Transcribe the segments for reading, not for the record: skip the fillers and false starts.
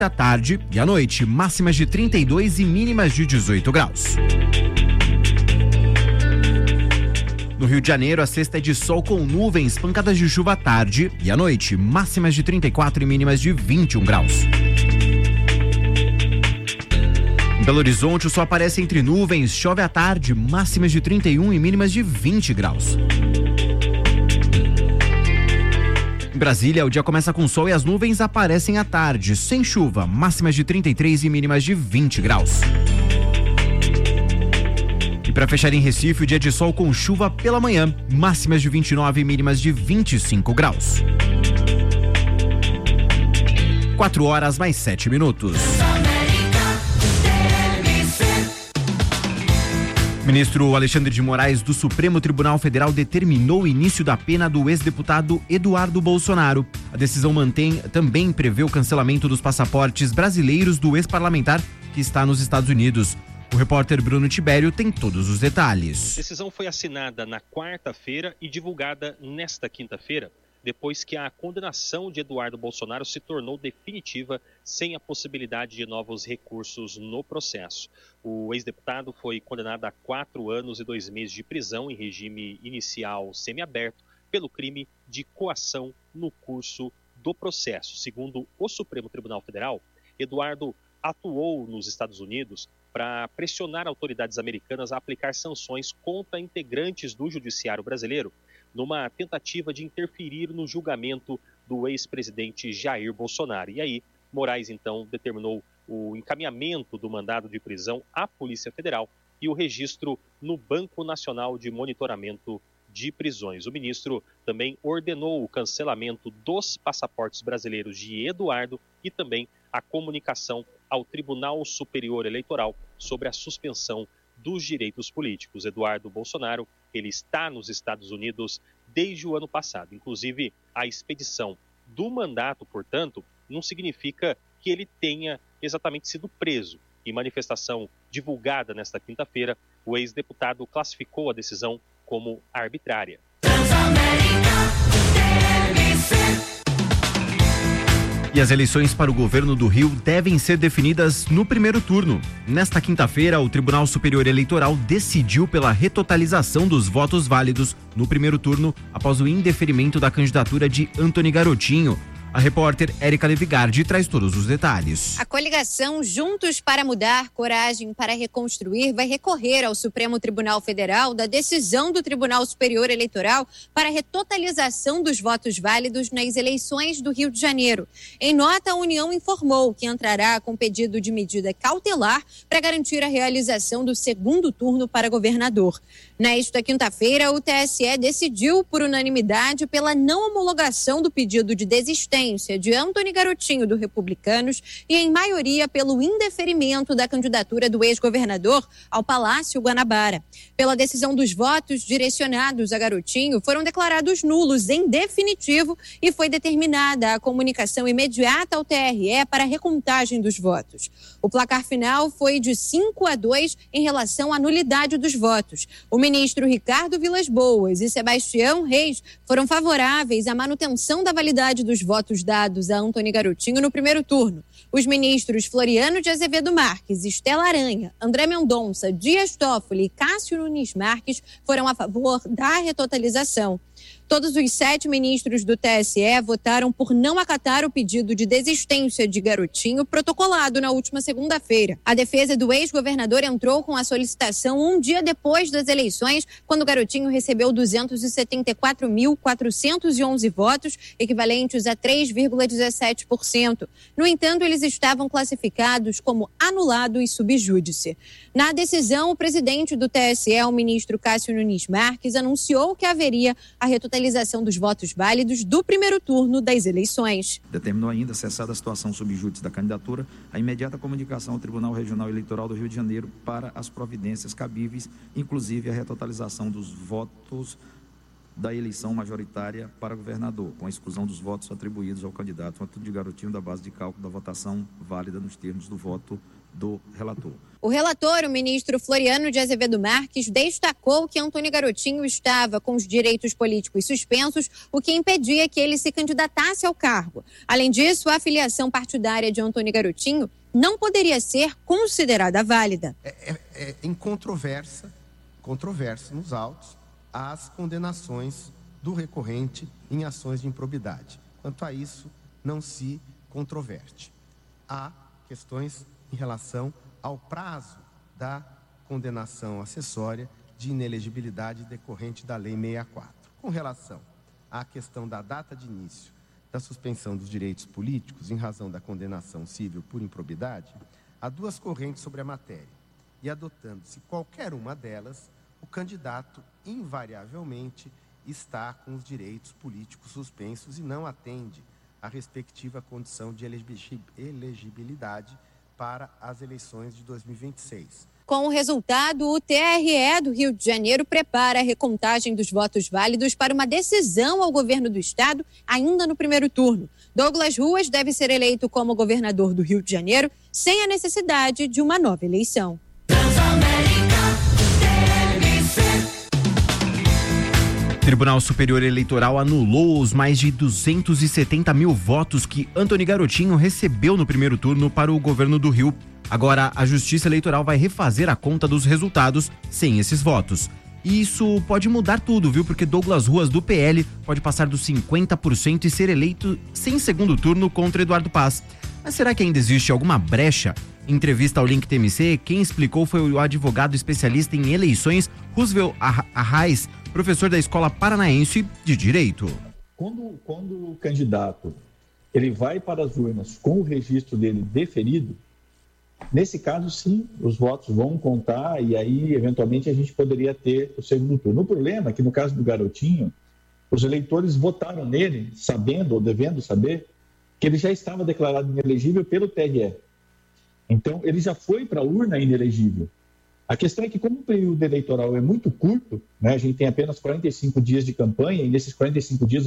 à tarde e à noite, máximas de 32 e mínimas de 18 graus. No Rio de Janeiro, a sexta é de sol com nuvens, pancadas de chuva à tarde e à noite, máximas de 34 e mínimas de 21 graus. Em Belo Horizonte, o sol aparece entre nuvens, chove à tarde, máximas de 31 e mínimas de 20 graus. Em Brasília, o dia começa com sol e as nuvens aparecem à tarde, sem chuva, máximas de 33 e mínimas de 20 graus. E para fechar em Recife, o dia de sol com chuva pela manhã, máximas de 29 e mínimas de 25 graus. 4 horas mais 7 minutos. O ministro Alexandre de Moraes do Supremo Tribunal Federal determinou o início da pena do ex-deputado Eduardo Bolsonaro. A decisão também prevê o cancelamento dos passaportes brasileiros do ex-parlamentar que está nos Estados Unidos. O repórter Bruno Tibério tem todos os detalhes. A decisão foi assinada na quarta-feira e divulgada nesta quinta-feira, depois que a condenação de Eduardo Bolsonaro se tornou definitiva, sem a possibilidade de novos recursos no processo. O ex-deputado foi condenado a 4 anos e 2 meses de prisão em regime inicial semiaberto pelo crime de coação no curso do processo. Segundo o Supremo Tribunal Federal, Eduardo atuou nos Estados Unidos para pressionar autoridades americanas a aplicar sanções contra integrantes do judiciário brasileiro, numa tentativa de interferir no julgamento do ex-presidente Jair Bolsonaro. E aí, Moraes, então, determinou o encaminhamento do mandado de prisão à Polícia Federal e o registro no Banco Nacional de Monitoramento de Prisões. O ministro também ordenou o cancelamento dos passaportes brasileiros de Eduardo e também a comunicação ao Tribunal Superior Eleitoral sobre a suspensão dos direitos políticos. Eduardo Bolsonaro, ele está nos Estados Unidos desde o ano passado. Inclusive, a expedição do mandato, portanto, não significa que ele tenha exatamente sido preso. Em manifestação divulgada nesta quinta-feira, o ex-deputado classificou a decisão como arbitrária. E as eleições para o governo do Rio devem ser definidas no primeiro turno. Nesta quinta-feira, o Tribunal Superior Eleitoral decidiu pela retotalização dos votos válidos no primeiro turno após o indeferimento da candidatura de Antony Garotinho. A repórter Érica Levigardi traz todos os detalhes. A coligação Juntos para Mudar, Coragem para Reconstruir vai recorrer ao Supremo Tribunal Federal da decisão do Tribunal Superior Eleitoral para a retotalização dos votos válidos nas eleições do Rio de Janeiro. Em nota, a União informou que entrará com pedido de medida cautelar para garantir a realização do segundo turno para governador. Nesta quinta-feira, o TSE decidiu por unanimidade pela não homologação do pedido de desistência de Antony Garotinho, do Republicanos, e em maioria pelo indeferimento da candidatura do ex-governador ao Palácio Guanabara. Pela decisão dos votos direcionados a Garotinho, foram declarados nulos em definitivo e foi determinada a comunicação imediata ao TRE para a recontagem dos votos. O placar final foi de 5-2 em relação à nulidade dos votos. O ministro Ricardo Vilas Boas e Sebastião Reis foram favoráveis à manutenção da validade dos votos dados a Antony Garotinho no primeiro turno. Os ministros Floriano de Azevedo Marques, Estela Aranha, André Mendonça, Dias Toffoli e Cássio Nunes Marques foram a favor da retotalização. Todos os 7 ministros do TSE votaram por não acatar o pedido de desistência de Garotinho protocolado na última segunda-feira. A defesa do ex-governador entrou com a solicitação um dia depois das eleições, quando Garotinho recebeu 274.411 votos, equivalentes a 3,17%. No entanto, eles estavam classificados como anulado e subjúdice. Na decisão, o presidente do TSE, o ministro Cássio Nunes Marques, anunciou que haveria a retotalização dos votos válidos do primeiro turno das eleições. Determinou ainda, cessada a situação subjúdice da candidatura, a imediata comunicação ao Tribunal Regional Eleitoral do Rio de Janeiro para as providências cabíveis, inclusive a retotalização dos votos da eleição majoritária para governador, com a exclusão dos votos atribuídos ao candidato Antony Garotinho da base de cálculo da votação válida nos termos do voto do relator. O relator, o ministro Floriano de Azevedo Marques, destacou que Antônio Garotinho estava com os direitos políticos suspensos, o que impedia que ele se candidatasse ao cargo. Além disso, a filiação partidária de Antônio Garotinho não poderia ser considerada válida. É incontroversa nos autos as condenações do recorrente em ações de improbidade. Quanto a isso, não se controverte. Há questões em relação ao prazo da condenação acessória de inelegibilidade decorrente da Lei 64. Com relação à questão da data de início da suspensão dos direitos políticos em razão da condenação civil por improbidade, há duas correntes sobre a matéria, e adotando-se qualquer uma delas, o candidato invariavelmente está com os direitos políticos suspensos e não atende à respectiva condição de elegibilidade para as eleições de 2026. Com o resultado, o TRE do Rio de Janeiro prepara a recontagem dos votos válidos para uma decisão ao governo do estado ainda no primeiro turno. Douglas Ruas deve ser eleito como governador do Rio de Janeiro sem a necessidade de uma nova eleição. Tribunal Superior Eleitoral anulou os mais de 270 mil votos que Antônio Garotinho recebeu no primeiro turno para o governo do Rio. Agora, a Justiça Eleitoral vai refazer a conta dos resultados sem esses votos. E isso pode mudar tudo, viu? Porque Douglas Ruas, do PL, pode passar dos 50% e ser eleito sem segundo turno contra Eduardo Paz. Mas será que ainda existe alguma brecha? Em entrevista ao Link TMC, quem explicou foi o advogado especialista em eleições, Roosevelt Arraes, professor da Escola Paranaense de Direito. Quando o candidato ele vai para as urnas com o registro dele deferido, nesse caso, sim, os votos vão contar e aí, eventualmente, a gente poderia ter o segundo turno. O problema é que, no caso do Garotinho, os eleitores votaram nele, sabendo ou devendo saber, que ele já estava declarado inelegível pelo TRE. Então, ele já foi para a urna inelegível. A questão é que, como o período eleitoral é muito curto, né, a gente tem apenas 45 dias de campanha, e nesses 45 dias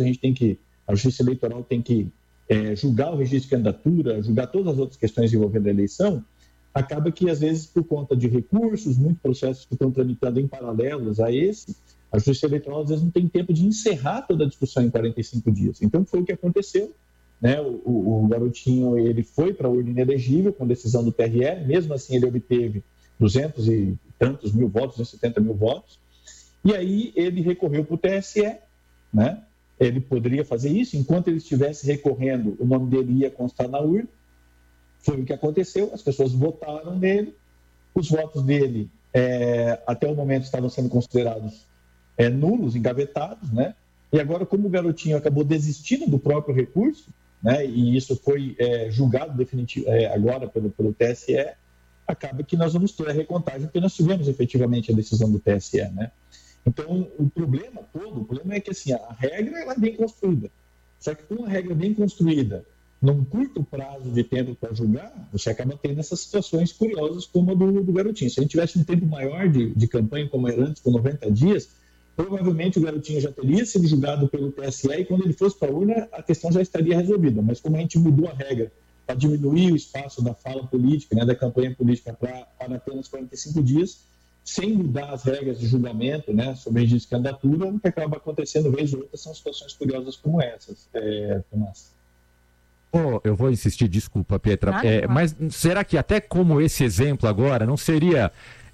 a Justiça Eleitoral tem que julgar o registro de candidatura, julgar todas as outras questões envolvendo a eleição, acaba que, às vezes, por conta de recursos, muitos processos que estão tramitando em paralelos a esse, a Justiça Eleitoral, às vezes, não tem tempo de encerrar toda a discussão em 45 dias. Então, foi o que aconteceu. Né? O Garotinho ele foi para a urna inelegível com decisão do TRE, mesmo assim ele obteve 200 e tantos mil votos, 270 mil votos, e aí ele recorreu para o TSE, né? Ele poderia fazer isso, enquanto ele estivesse recorrendo, o nome dele ia constar na urna. Foi o que aconteceu, as pessoas votaram nele, os votos dele até o momento estavam sendo considerados nulos, engavetados, né? E agora, como o Garotinho acabou desistindo do próprio recurso, né? E isso foi julgado agora pelo TSE, acaba que nós vamos ter a recontagem, porque nós tivemos efetivamente a decisão do TSE, né? Então, o problema é que assim, a regra ela é bem construída. Só que com uma regra bem construída, num curto prazo de tempo para julgar, você acaba tendo essas situações curiosas como a do Garotinho. Se a gente tivesse um tempo maior de campanha, como era antes, com 90 dias, provavelmente o Garotinho já teria sido julgado pelo TSE e quando ele fosse para a urna, a questão já estaria resolvida. Mas como a gente mudou a regra para diminuir o espaço da fala política, né, da campanha política para apenas 45 dias, sem mudar as regras de julgamento, né, sobre registro de candidatura, o que acaba acontecendo vez ou outra são situações curiosas como essas, Tomás. Eu vou insistir, desculpa, Pietra, mas será que até como esse exemplo agora, não seria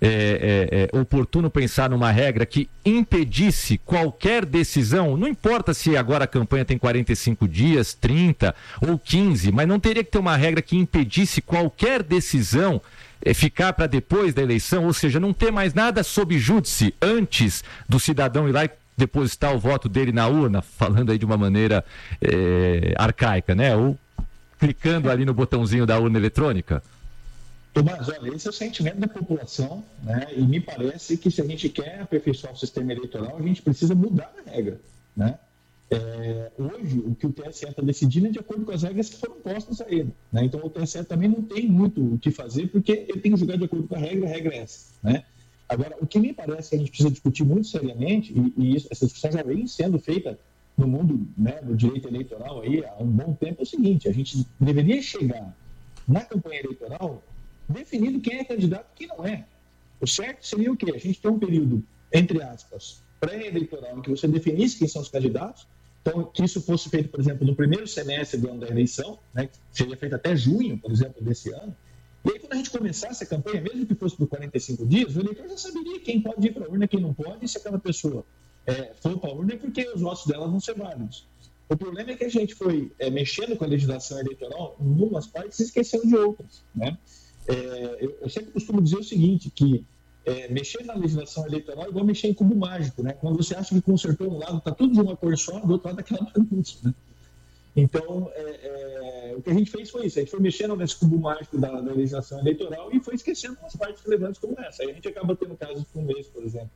oportuno pensar numa regra que impedisse qualquer decisão, não importa se agora a campanha tem 45 dias, 30 ou 15, mas não teria que ter uma regra que impedisse qualquer decisão ficar para depois da eleição, ou seja, não ter mais nada sob júdice antes do cidadão ir lá e depositar o voto dele na urna, falando aí de uma maneira arcaica, né? Ou clicando ali no botãozinho da urna eletrônica? Tomás, olha, esse é o sentimento da população, né? E me parece que se a gente quer aperfeiçoar o sistema eleitoral, a gente precisa mudar a regra, né? Hoje, o que o TSE está decidindo é de acordo com as regras que foram postas a ele, né? Então, o TSE também não tem muito o que fazer, porque ele tem que julgar de acordo com a regra é essa, né? Agora, o que me parece que a gente precisa discutir muito seriamente, e essa discussão já vem sendo feita no mundo, né, do direito eleitoral aí há um bom tempo, é o seguinte: a gente deveria chegar na campanha eleitoral definindo quem é candidato e quem não é. O certo seria o quê? A gente tem um período, entre aspas, pré-eleitoral, em que você definisse quem são os candidatos, então que isso fosse feito, por exemplo, no primeiro semestre do ano da eleição, né, que seria feito até junho, por exemplo, desse ano. E aí, quando a gente começasse a campanha, mesmo que fosse por 45 dias, o eleitor já saberia quem pode ir para a urna, quem não pode, e se aquela pessoa for para a urna, é porque os votos dela vão ser válidos. O problema é que a gente foi mexendo com a legislação eleitoral em umas partes e esquecendo de outras, né? Eu sempre costumo dizer o seguinte, que mexer na legislação eleitoral é igual mexer em cubo mágico, né? Quando você acha que consertou um lado, está tudo de uma cor só, do outro lado aquela bagunça, né? Então, o que a gente fez foi isso, a gente foi mexendo nesse cubo mágico da legislação eleitoral e foi esquecendo umas partes relevantes como essa. Aí a gente acaba tendo casos como esse, por exemplo,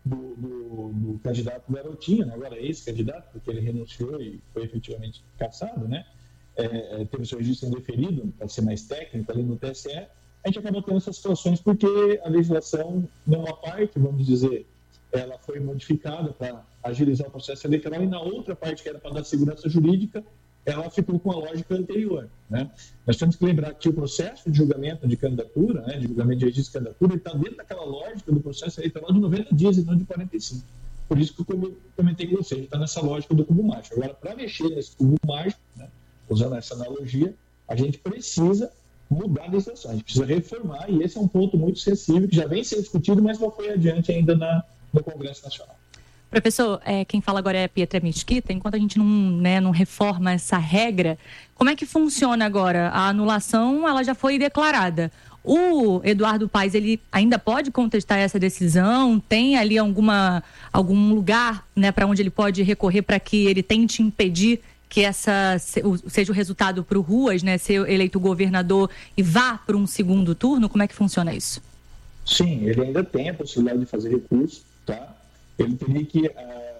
do candidato Garotinho, né? Agora ex-candidato, porque ele renunciou e foi efetivamente cassado, né? Teve seu registro indeferido, para ser mais técnico, ali no TSE. A gente acabou tendo essas situações porque a legislação, numa parte, vamos dizer, ela foi modificada para agilizar o processo eleitoral e na outra parte, que era para dar segurança jurídica, ela ficou com a lógica anterior, né? Nós temos que lembrar que o processo de julgamento de candidatura, né, de julgamento de registro de candidatura, ele está dentro daquela lógica do processo eleitoral de 90 dias e não de 45. Por isso que eu comentei com você, ele está nessa lógica do cubo mágico. Agora, para mexer nesse cubo mágico, né, usando essa analogia, a gente precisa mudar a legislação, a gente precisa reformar, e esse é um ponto muito sensível, que já vem sendo discutido, mas não foi adiante ainda no Congresso Nacional. Professor, quem fala agora é a Pietra Mesquita. Enquanto a gente não reforma essa regra, como é que funciona agora? A anulação, ela já foi declarada. O Eduardo Paes, ele ainda pode contestar essa decisão? Tem ali algum lugar, né, para onde ele pode recorrer para que ele tente impedir que seja o resultado para o Ruas, né, ser eleito governador e vá para um segundo turno? Como é que funciona isso? Sim, ele ainda tem a possibilidade de fazer recurso, tá? Ele teria que,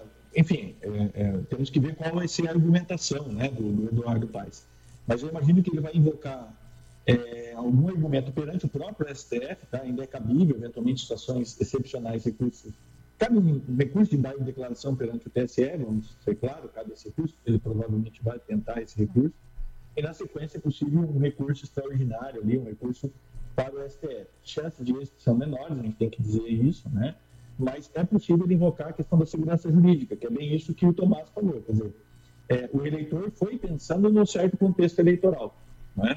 temos que ver qual vai ser a argumentação, né, do Eduardo Paes. Mas eu imagino que ele vai invocar algum argumento perante o próprio STF, tá? Ainda é cabível, eventualmente, situações excepcionais, recursos. Cabe um recurso de declaração perante o TSE, vamos ser claro, cabe esse recurso, ele provavelmente vai tentar esse recurso. E, na sequência, é possível um recurso extraordinário ali, um recurso para o STF. Chances de êxito são menores, a gente tem que dizer isso, né? Mas é possível invocar a questão da segurança jurídica, que é bem isso que o Tomás falou. Quer dizer, o eleitor foi pensando num certo contexto eleitoral, né?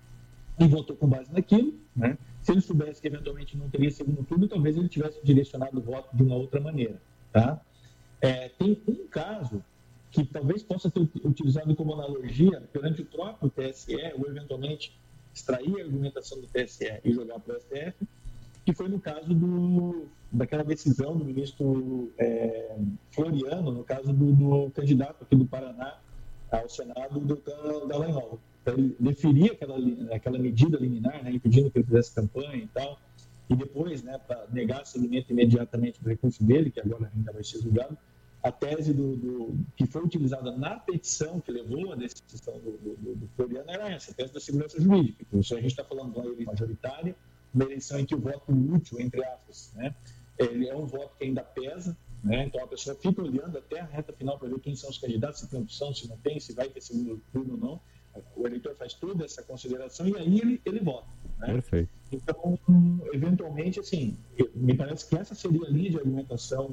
E votou com base naquilo, né? Se ele soubesse que eventualmente não teria segundo turno, talvez ele tivesse direcionado o voto de uma outra maneira, tá? Tem um caso que talvez possa ser utilizado como analogia perante o próprio TSE, ou eventualmente extrair a argumentação do TSE e jogar para o STF, que foi no caso daquela decisão do ministro Floriano, no caso do candidato aqui do Paraná ao Senado, do Deltan Dallagnol. Então, ele deferia aquela medida liminar, né, impedindo que ele fizesse campanha e tal, e depois, né, para negar seguimento imediatamente do recurso dele, que agora ainda vai ser julgado, a tese que foi utilizada na petição que levou a decisão do Floriano era essa, a tese da segurança jurídica. Então, se a gente está falando de uma eleição majoritária, uma eleição em que o voto útil, entre aspas, né, ele é um voto que ainda pesa, né, então a pessoa fica olhando até a reta final para ver quem são os candidatos, se tem opção, se não tem, se vai ter segundo turno ou não. O eleitor faz toda essa consideração e aí ele vota, né? Perfeito. Então, eventualmente, assim, me parece que essa seria a linha de argumentação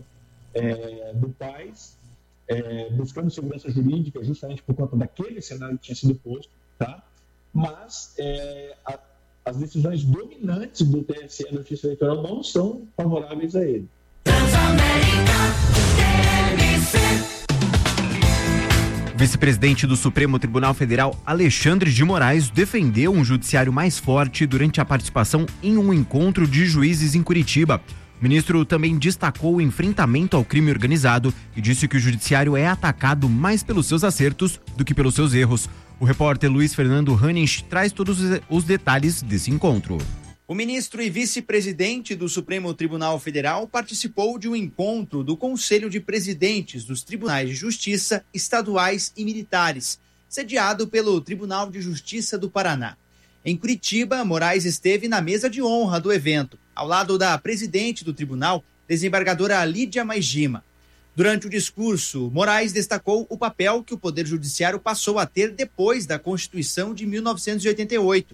do Paes, buscando segurança jurídica justamente por conta daquele cenário que tinha sido posto, tá? Mas as decisões dominantes do TSE da Justiça Eleitoral não são favoráveis a ele. Vice-presidente do Supremo Tribunal Federal, Alexandre de Moraes, defendeu um judiciário mais forte durante a participação em um encontro de juízes em Curitiba. O ministro também destacou o enfrentamento ao crime organizado e disse que o judiciário é atacado mais pelos seus acertos do que pelos seus erros. O repórter Luiz Fernando Hanich traz todos os detalhes desse encontro. O ministro e vice-presidente do Supremo Tribunal Federal participou de um encontro do Conselho de Presidentes dos Tribunais de Justiça estaduais e militares, sediado pelo Tribunal de Justiça do Paraná. Em Curitiba, Moraes esteve na mesa de honra do evento, ao lado da presidente do tribunal, desembargadora Lídia Maigima. Durante o discurso, Moraes destacou o papel que o Poder Judiciário passou a ter depois da Constituição de 1988.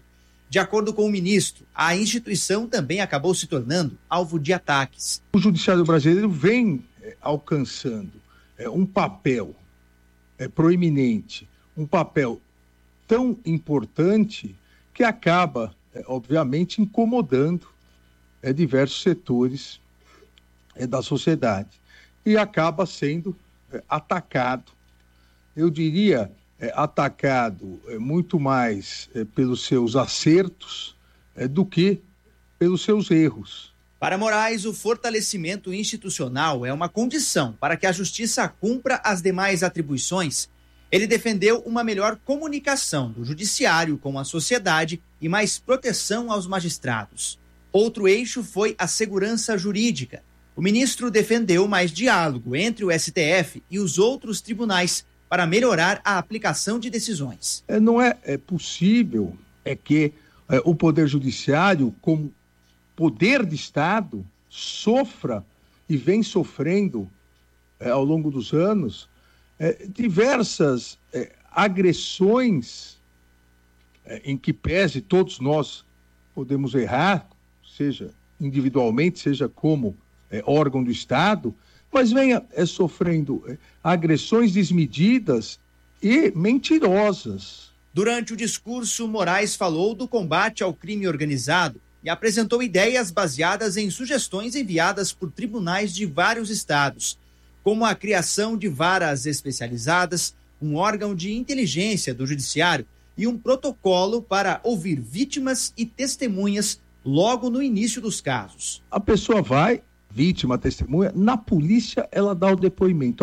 De acordo com o ministro, a instituição também acabou se tornando alvo de ataques. O judiciário brasileiro vem alcançando um papel proeminente, um papel tão importante que acaba, obviamente, incomodando diversos setores da sociedade e acaba sendo atacado. Eu diria atacado muito mais pelos seus acertos do que pelos seus erros. Para Moraes, o fortalecimento institucional é uma condição para que a justiça cumpra as demais atribuições. Ele defendeu uma melhor comunicação do judiciário com a sociedade e mais proteção aos magistrados. Outro eixo foi a segurança jurídica. O ministro defendeu mais diálogo entre o STF e os outros tribunais para melhorar a aplicação de decisões. Não é possível que o Poder Judiciário, como poder de Estado, sofra e vem sofrendo ao longo dos anos diversas agressões em que pese todos nós podemos errar, seja individualmente, seja como órgão do Estado, mas venha sofrendo agressões desmedidas e mentirosas. Durante o discurso, Moraes falou do combate ao crime organizado e apresentou ideias baseadas em sugestões enviadas por tribunais de vários estados, como a criação de varas especializadas, um órgão de inteligência do judiciário e um protocolo para ouvir vítimas e testemunhas logo no início dos casos. A pessoa vai, vítima, testemunha, na polícia ela dá o depoimento.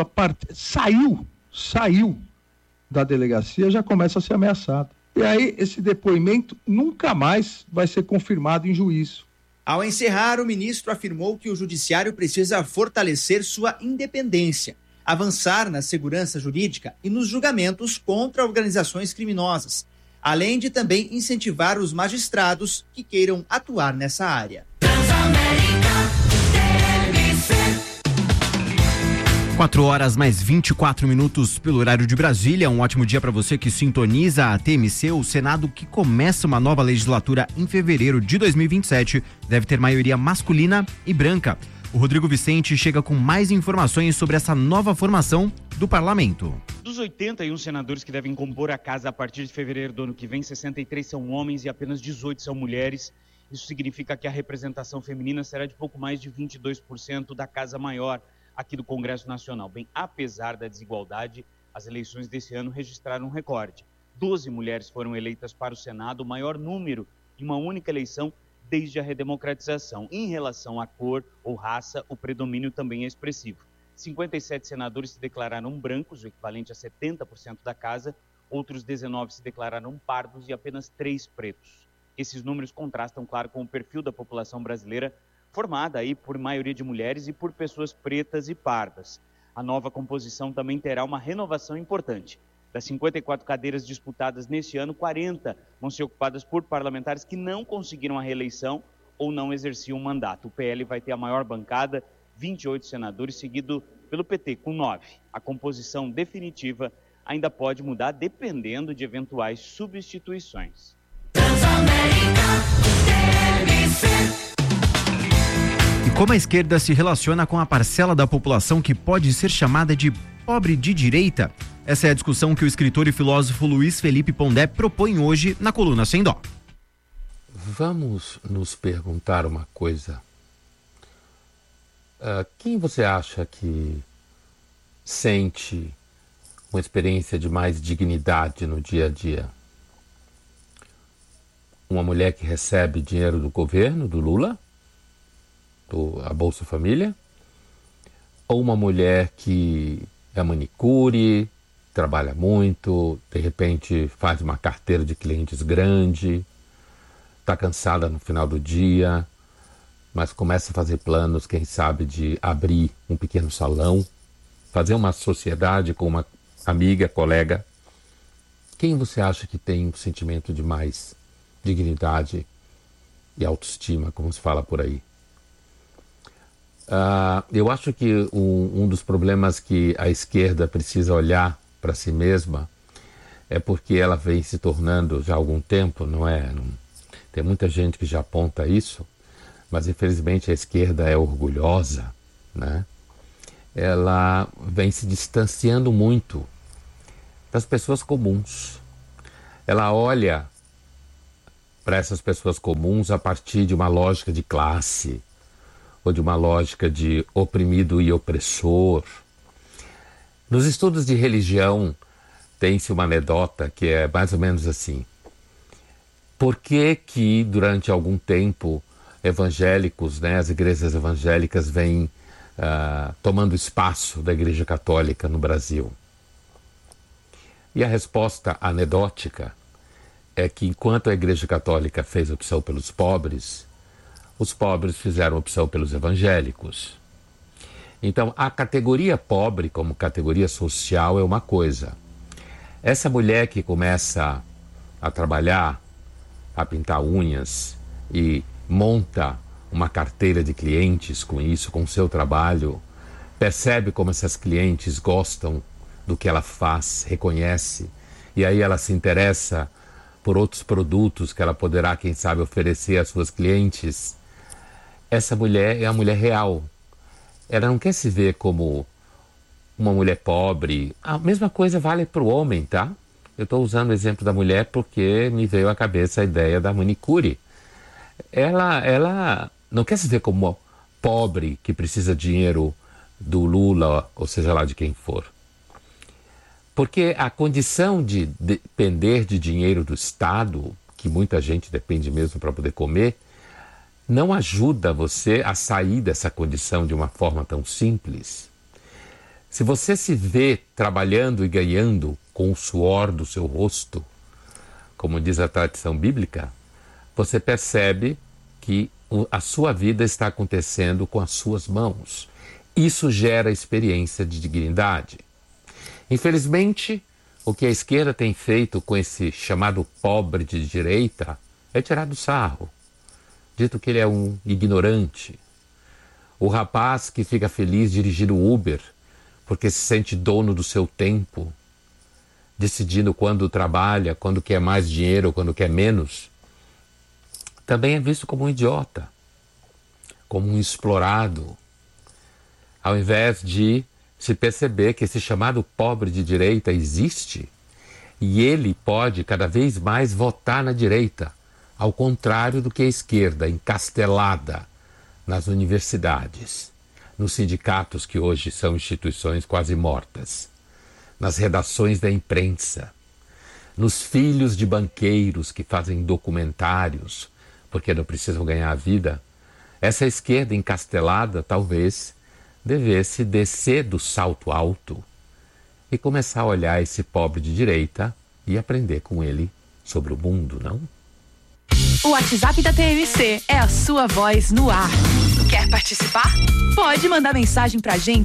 Saiu da delegacia, já começa a ser ameaçado. E aí esse depoimento nunca mais vai ser confirmado em juízo. Ao encerrar, o ministro afirmou que o judiciário precisa fortalecer sua independência, avançar na segurança jurídica e nos julgamentos contra organizações criminosas, além de também incentivar os magistrados que queiram atuar nessa área. 4h mais 24 pelo horário de Brasília. Um ótimo dia para você que sintoniza a TMC. O Senado, que começa uma nova legislatura em fevereiro de 2027, deve ter maioria masculina e branca. O Rodrigo Vicente chega com mais informações sobre essa nova formação do parlamento. Dos 81 senadores que devem compor a casa a partir de fevereiro do ano que vem, 63 são homens e apenas 18 são mulheres. Isso significa que a representação feminina será de pouco mais de 22% da Casa Maior aqui do Congresso Nacional. Bem, apesar da desigualdade, as eleições desse ano registraram um recorde. 12 mulheres foram eleitas para o Senado, o maior número em uma única eleição desde a redemocratização. Em relação à cor ou raça, o predomínio também é expressivo. 57 senadores se declararam brancos, o equivalente a 70% da casa, outros 19 se declararam pardos e apenas 3 pretos. Esses números contrastam, claro, com o perfil da população brasileira, formada aí por maioria de mulheres e por pessoas pretas e pardas. A nova composição também terá uma renovação importante. Das 54 cadeiras disputadas neste ano, 40 vão ser ocupadas por parlamentares que não conseguiram a reeleição ou não exerciam o mandato. O PL vai ter a maior bancada, 28 senadores, seguido pelo PT, com 9. A composição definitiva ainda pode mudar dependendo de eventuais substituições. E como a esquerda se relaciona com a parcela da população que pode ser chamada de pobre de direita? Essa é a discussão que o escritor e filósofo Luiz Felipe Pondé propõe hoje na coluna Sem Dó. Vamos nos perguntar uma coisa. Quem você acha que sente uma experiência de mais dignidade no dia a dia? Uma mulher que recebe dinheiro do governo, do Lula, a Bolsa Família? Ou uma mulher que é manicure, trabalha muito, de repente faz uma carteira de clientes grande, está cansada no final do dia, mas começa a fazer planos, quem sabe, de abrir um pequeno salão, fazer uma sociedade com uma amiga, colega? Quem você acha que tem um sentimento de mais dignidade e autoestima, como se fala por aí? Eu acho que um dos problemas que a esquerda precisa olhar para si mesma é porque ela vem se tornando já há algum tempo, não é? Tem muita gente que já aponta isso, mas infelizmente a esquerda é orgulhosa, né? Ela vem se distanciando muito das pessoas comuns. Ela olha para essas pessoas comuns a partir de uma lógica de classe, ou de uma lógica de oprimido e opressor. Nos estudos de religião, tem-se uma anedota que é mais ou menos assim. Por que durante algum tempo evangélicos, né, as igrejas evangélicas vêm tomando espaço da Igreja Católica no Brasil? E a resposta anedótica é que enquanto a Igreja Católica fez opção pelos pobres, os pobres fizeram opção pelos evangélicos. Então, a categoria pobre como categoria social é uma coisa. Essa mulher que começa a trabalhar, a pintar unhas e monta uma carteira de clientes com isso, com o seu trabalho, percebe como essas clientes gostam do que ela faz, reconhece, e aí ela se interessa por outros produtos que ela poderá, quem sabe, oferecer às suas clientes. Essa mulher é a mulher real. Ela não quer se ver como uma mulher pobre. A mesma coisa vale para o homem, tá? Eu estou usando o exemplo da mulher porque me veio à cabeça a ideia da manicure. Ela não quer se ver como pobre que precisa de dinheiro do Lula, ou seja lá de quem for. Porque a condição de depender de dinheiro do Estado, que muita gente depende mesmo para poder comer, não ajuda você a sair dessa condição de uma forma tão simples. Se você se vê trabalhando e ganhando com o suor do seu rosto, como diz a tradição bíblica, você percebe que a sua vida está acontecendo com as suas mãos. Isso gera experiência de dignidade. Infelizmente, o que a esquerda tem feito com esse chamado pobre de direita é tirar do sarro. Dito que ele é um ignorante. O rapaz que fica feliz dirigindo Uber porque se sente dono do seu tempo, decidindo quando trabalha, quando quer mais dinheiro, quando quer menos, também é visto como um idiota, como um explorado, ao invés de se perceber que esse chamado pobre de direita existe e ele pode cada vez mais votar na direita, ao contrário do que a esquerda, encastelada nas universidades, nos sindicatos que hoje são instituições quase mortas, nas redações da imprensa, nos filhos de banqueiros que fazem documentários porque não precisam ganhar a vida. Essa esquerda encastelada talvez devesse descer do salto alto e começar a olhar esse pobre de direita e aprender com ele sobre o mundo, não? O WhatsApp da TMC é a sua voz no ar. Quer participar? Pode mandar mensagem pra gente